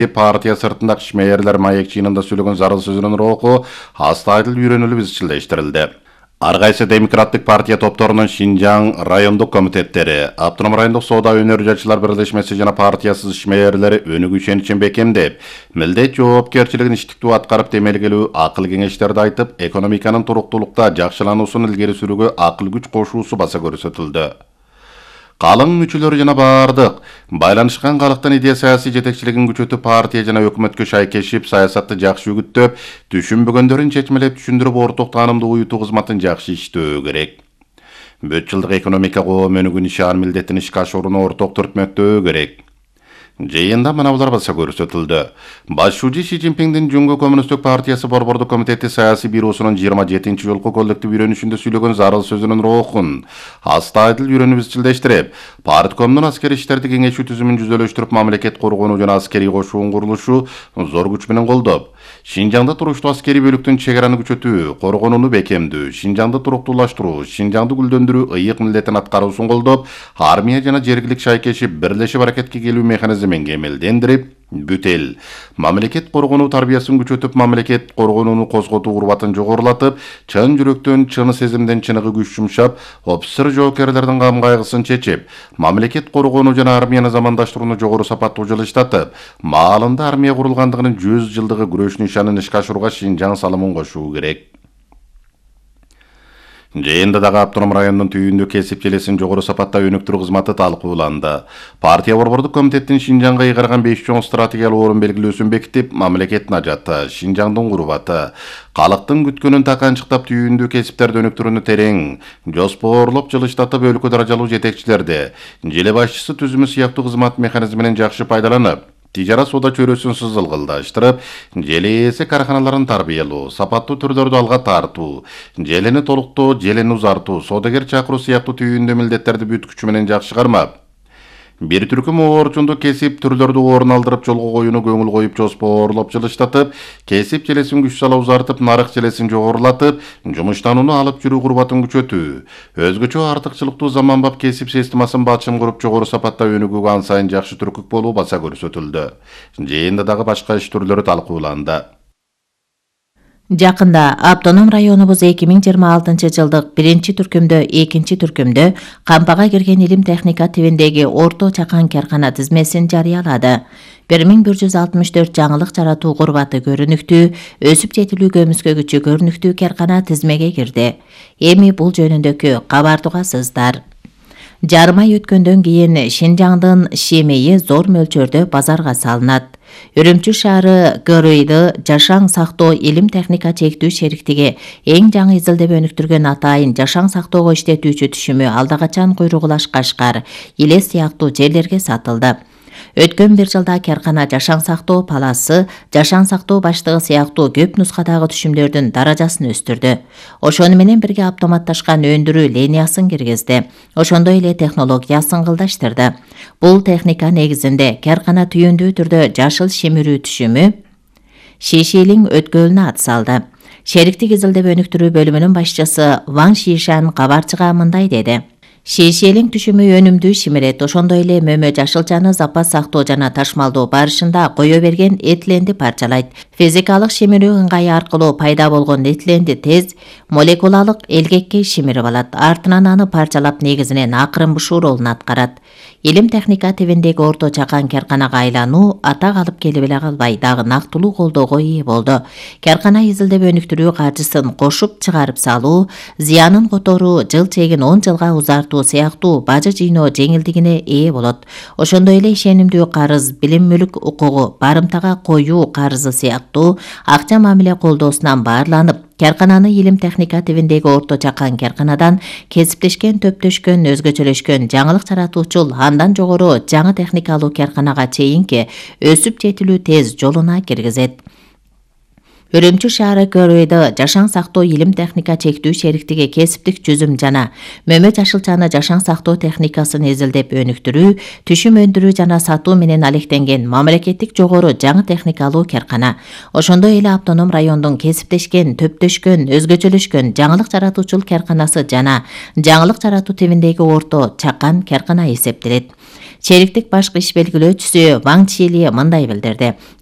Partiya sırtındaki şmeyerler mayekçiğinin söylеген zarıl sözünün ruhu hastaydıl үйрөнülüp izçilleştirildi. Аргайсы Демократтык партия топторунун Шинжаң райондук комитеттери, Автоном райондук соода өнөрү-жашчылар бирлешмеси жана партиясыз ишмерлери өнүгүү ишеничин бекемдеп, милдет жоопкерчилигин иштиктүү аткарып темелгелүү акыл кеңештерди айтып, экономиканын туруктуулукта жакшылануусун илгери сүрүүгө акыл күч кошуусу баса көрсөтүлдү. Қалың мүчөлөр жана бардык байланышкан калктын идея саясий жетекчилигин күчөтүп партия жана өкмөткө шайкешип саясатты жакшы үгүттөп, түшүнбөгөндөрүн чечмелеп түшүндүрүп орток таанымды уютуу кызматын жакшы иштөө керек. 4 жылдык экономика коом өнүгүү нишан милдеттин ишке ашырууну орток түртмөктөө керек. Жыйында мына булар баса көрсөтүлдү. Башчы Си Цзиньпиңдин Жумгу коммунисттик партиясы борбордук комитети саясий бюросунун 27 жолку коллектив үйрөнүшүндө сүйлөгөн зарыл сөзүнүн рухун астайдыл үйрөнүп изчилдештирип, парткомдун аскери иштерди кеңешүү түзүмүн жүзөлөштүрүп, мамлекет коргонуу жана аскери кошуун курулушу зор күч менен колдоп, Шинжаңда туруштуу аскери бөлүктүн чек араны күчөтүү, коргонууну бекемдүү, Шинжаңды туруктуулаштыруу, Шинжаңды гүлдөндүрүү ыйык милдеттин аткаруусун колдоп, армия жана жергилик шайкешип бирлешип аракетке келүү механизмин кемелдендирип, бүтел. Мамлекет коргонуу тарбиясын күчөтүп, мамлекет коргонууну козготуу урбатын жогорулатып, чын жүрөктөн, чын сезимден чыныгы күч жумшап, опсыр жоокерлердин кам кайгысын чечип, мамлекет коргонуу жана армияны замандаштырууну жогору сапаттуу жылыштатып, маалында армия курулгандыгынын 100 жылдыгы күрөш нишанын ишке ашырууга Шинжаң салымын кошуу керек. Жыйында дагы Автоном районунун түйүндө кесип желесин жогору сапатта өнүктүрүү кызматы талкууланды. Партия борбордук комитеттин Шинжаңга ыйгарган 5 чоң стратегиялык орун белгилөөсүн бекитип, мамлекеттин ажаты, Шинжаңдын курбаты, калктын күткөнүн таканчыктап түйүндө кесиптерди өнүктүрүүнү терең, жоспорлоп жылыштатып, өлкө даражалуу жетекчилерди, желе башчысы түзүмү сыяктуу кызмат механизминен жакшы пайдаланып, тижара соода чөйрөсүн сызылгылдаштырып, желеси карханаларын тарбиялоо, сапаттуу түрлөрдү алга тартуу, желени толуктоо, желени узартуу, соодагер чакыруу сыяктуу түйүндө милдеттерди бүт күчү менен жакшы кармап, бир түркүм оорчундук кесип түрлөрдү орун алдырып жолго коюуну көңүл коюп жоспорлоп жылыштатып, кесип желесин күч сала узартып, нарык желесин жогорулатып, жумуштанууну алып жүрүү курбатын күчөтүү, өзгөчө артыкчылыктуу заманбап кесип системасын батчым куруп жогору сапатта өнүгүүгө ан сайын жакшы түркүк болуу баса көрсөтүлдү. Жыйында дагы башка иш түрлөрү талкууланды. Жакында Автоном районубуз 2026 жылдык 1-түркүмдө, 2-түркүмдө кампага кирген илим техника тибиндеги орто чакан каркана тизмесин жарыялады. 1164 жаңылык жаратуу курбаты көрүнүктүү, өсүп жетилүү көмүскө күчү көрүнүктүү каркана тизмеге кирди. Эми бул жөнүндөгү кабар тугасыздар. Жарым ай өткөндөн кийин Шинжаңдын шемейи зор мөлчөрдө базарга салынат. Үрүмчү шаары ГРИ жашаң сактоо илим техника чектүү шериктиги эң жаңы изилдеп өнүктүргөн атайын жашаң сактоого иштетүүчү түшүмү алдагачан Куйругулаш, Кашкар, Илес сыяктуу жерлерге сатылды. Өткөн бир жылда каркана жашаң сактоо паласы, жашаң сактоо баштыгы сыяктуу көп нускадагы түшүмдөрдүн даражасын өстүрдү. Ошону менен бирге автоматташкан өндүрүү линиясын киргизди. Ошондой эле технологиясын кылдаштырды. Бул техника негизинде каркана түйүндүү түрдө жашыл шимирүү түшүмү Шишилиң өткөлүнө ат салды. Шериктик изилдеп өнүктүрүү бөлүмүнүн башчысы Ван Шишан кабарчыга мындай деди. Шишелиң түшүмү өнүмдүү шимирет, ошондой эле мөмө жашылчаны запас сактоо жана ташмалдоо барышында кое берген этиленди парчалайт. Физикалык шимирүү ыңгайы аркылуу пайда болгон этиленди тез молекулалык элгекке шимирип алат. Артынан аны парчалап негизинен акырын бушуу ролун аткарат. Илим техника тибиндеги орто чакан карканага айлануу атак алып келип эле калбай, дагы нактылуу колдоого ээ болду. Каркана изилдеп өнүктүрүү каржысын кошуп чыгарып салуу, зыянын которуу, жыл чегин 10 жылга узартуу сыяктуу бажы жыйноо жеңилдигине ээ болот. Ошондой эле ишенимдүү карыз, билим мүлк укугу, барымтага коюу карызы сыяктуу акча мамиле колдоосунан баарланып, каркананы илим техника тибиндеги орто чакан карканадан кесиптешкен, төптөшкөн, өзгөчөлөшкөн жаңылык жаратуучул, андан жогору жаңы техникалуу карканага чейинки өсүп жетилүү тез жолуна киргизет. Үрүмчү шаары ГРИ жашаң сактоо илим техника чектүү шериктиги кесиптик жүзүм жана мөмө жашылчаны жашаң сактоо техникасын изилдеп өнүктүрүү, түшүм өндүрүү жана сатуу менен алектенген мамлекеттик жогору жаңы техникалуу каркана. Ошондой эле Автоном райондун кесиптешкен, төптөшкөн, өзгөчөлөшкөн жаңылык жаратуучул карканасы жана жаңылык жаратуу тибиндеги орто чакан каркана эсептелет. Çeриктик башкы иш белгилөөчүсү Ваң Чили мындай билдирди.